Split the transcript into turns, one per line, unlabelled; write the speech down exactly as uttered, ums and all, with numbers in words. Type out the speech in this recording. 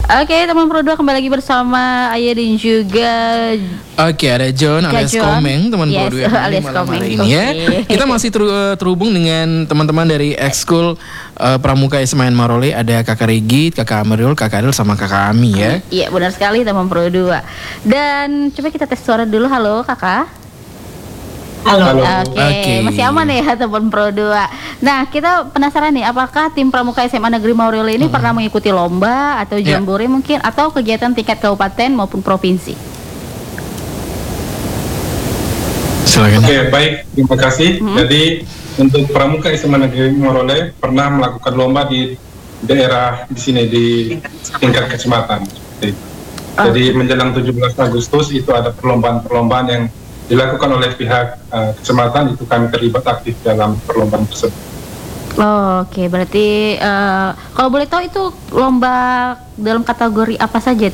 Oke, teman Pro dua kembali lagi bersama Ayah dan juga
Oke, ada John alias
John.
Komeng, teman
Yes,
Pro dua yang
alias
malam
Komeng.
hari ini ya.
Oke.
Kita masih ter- terhubung dengan teman-teman dari ekskul uh, Pramuka S M A N Marole. Ada Kakak Regit, Kakak Amarul, Kakak Adel sama Kakak Ami ya.
Iya, benar sekali teman Pro dua. Dan coba kita tes suara dulu. Halo, Kakak.
Halo.
Oke,
Oke.
masih aman ya teman Pro dua. Nah, kita penasaran nih, apakah tim Pramuka S M A Negeri Marole ini
Hmm.
pernah mengikuti lomba atau
Ya.
jambore mungkin atau kegiatan tingkat kabupaten maupun provinsi?
Silakan.
Oke, baik, terima kasih.
Hmm.
Jadi untuk Pramuka S M A Negeri Marole pernah melakukan lomba di daerah di sini di tingkat kecamatan. Seperti itu. Jadi menjelang tujuh belas Agustus itu ada perlombaan-perlombaan yang dilakukan oleh pihak uh, kecamatan, itu kami terlibat aktif dalam perlombaan tersebut.
Oh, Oke, berarti eh, kalau boleh tahu itu lomba dalam kategori apa saja